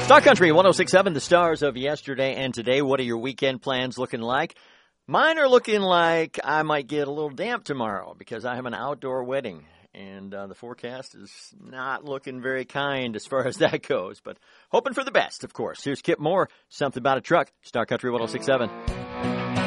Star Country 106.7, the stars of yesterday and today. What are your weekend plans looking like? Mine are looking like I might get a little damp tomorrow because I have an outdoor wedding. And the forecast is not looking very kind as far as that goes. But hoping for the best, of course. Here's Kip Moore, Something About a Truck, Star Country 106.7.